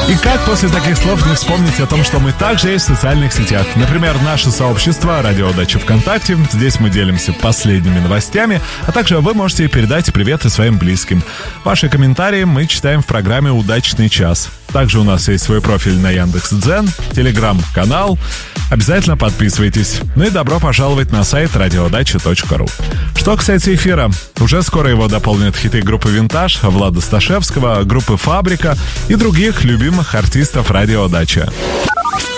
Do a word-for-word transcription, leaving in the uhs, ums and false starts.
И как после таких слов не вспомнить о том, что мы также есть в социальных сетях. Например, наше сообщество «Радио Дача ВКонтакте». Здесь мы делимся последними новостями, а также вы можете передать приветы своим близким. Ваши комментарии мы читаем в программе «Удачный час». Также у нас есть свой профиль на Яндекс.Дзен, телеграм-канал. Обязательно подписывайтесь. Ну и добро пожаловать на сайт радиодача точка ру. Что касается эфира, уже скоро его дополнят хиты группы «Винтаж», Влада Сташевского, группы «Фабрика» и других любимых артистов «Радио Дача».